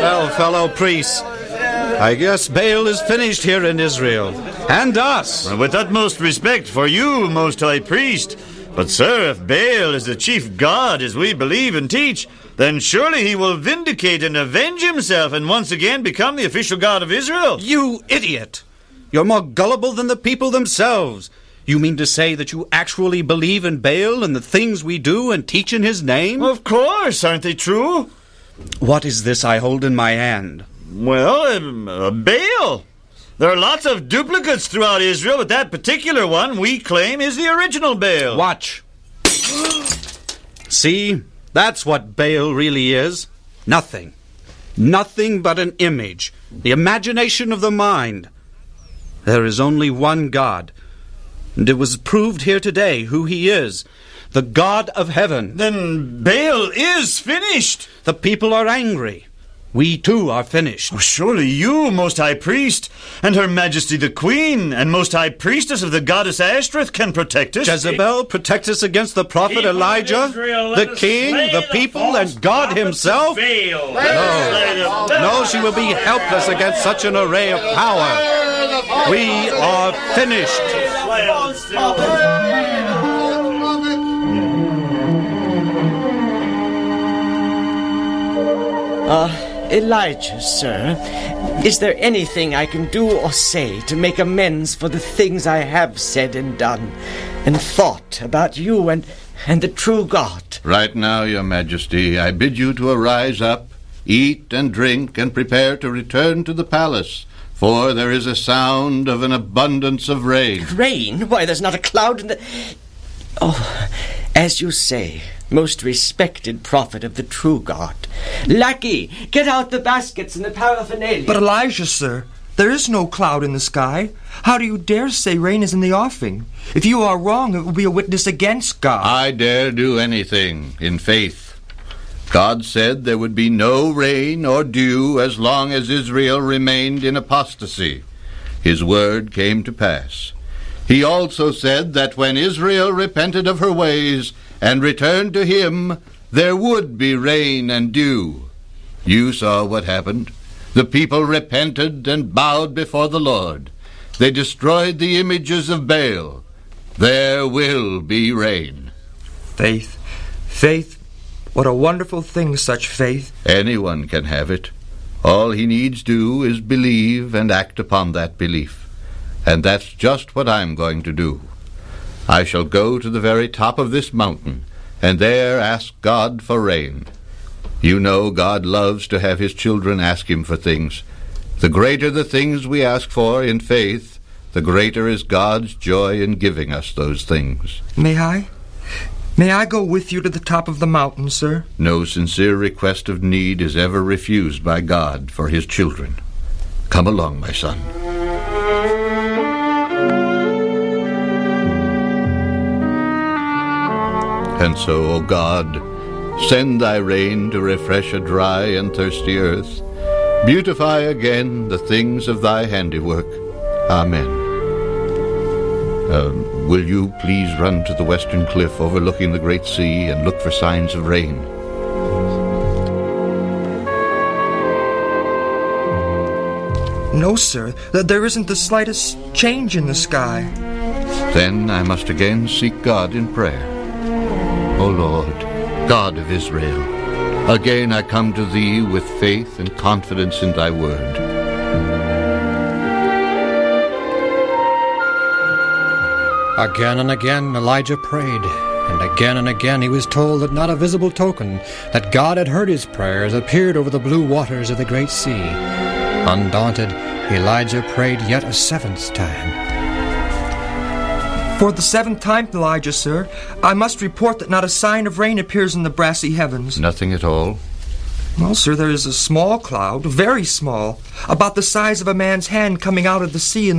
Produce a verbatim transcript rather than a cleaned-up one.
Well, fellow priests, I guess Baal is finished here in Israel. And us. With utmost respect for you, Most High Priest. But, sir, if Baal is the chief god, as we believe and teach, then surely he will vindicate and avenge himself and once again become the official god of Israel. You idiot! You're more gullible than the people themselves. You mean to say that you actually believe in Baal and the things we do and teach in his name? Of course, aren't they true? What is this I hold in my hand? Well, um, uh, Baal. There are lots of duplicates throughout Israel, but that particular one we claim is the original Baal. Watch. See? That's what Baal really is. Nothing. Nothing but an image. The imagination of the mind. There is only one God. And it was proved here today who he is. The God of heaven. Then Baal is finished. The people are angry. We too are finished. Oh, surely you, Most High Priest, and Her Majesty the Queen, and Most High Priestess of the goddess Ashtoreth can protect us. Jezebel, protect us against the prophet People Elijah, Israel, the king, the, the people, and God himself? No. No, she will be helpless against such an array of power. We are finished. Uh... Elijah, sir, is there anything I can do or say to make amends for the things I have said and done and thought about you and, and the true God? Right now, Your Majesty, I bid you to arise up, eat and drink, and prepare to return to the palace, for there is a sound of an abundance of rain. Rain? Why, there's not a cloud in the... Oh, as you say, most respected prophet of the true God. Lackey, get out the baskets and the paraphernalia. But Elijah, sir, there is no cloud in the sky. How do you dare say rain is in the offing? If you are wrong, it will be a witness against God. I dare do anything in faith. God said there would be no rain or dew as long as Israel remained in apostasy. His word came to pass. He also said that when Israel repented of her ways and returned to him, there would be rain and dew. You saw what happened. The people repented and bowed before the Lord. They destroyed the images of Baal. There will be rain. Faith. Faith. What a wonderful thing, such faith. Anyone can have it. All he needs do is believe and act upon that belief. And that's just what I'm going to do. I shall go to the very top of this mountain, and there ask God for rain. You know God loves to have his children ask him for things. The greater the things we ask for in faith, the greater is God's joy in giving us those things. May I? May I go with you to the top of the mountain, sir? No sincere request of need is ever refused by God for his children. Come along, my son. And so, O God, send thy rain to refresh a dry and thirsty earth. Beautify again the things of thy handiwork. Amen. Uh, will you please run to the western cliff overlooking the great sea and look for signs of rain? No, sir. There isn't the slightest change in the sky. Then I must again seek God in prayer. O Lord, God of Israel, again I come to thee with faith and confidence in thy word. Again and again Elijah prayed, and again and again he was told that not a visible token that God had heard his prayers appeared over the blue waters of the great sea. Undaunted, Elijah prayed yet a seventh time. For the seventh time, Elijah, sir, I must report that not a sign of rain appears in the brassy heavens. Nothing at all? Well, sir, there is a small cloud, very small, about the size of a man's hand coming out of the sea in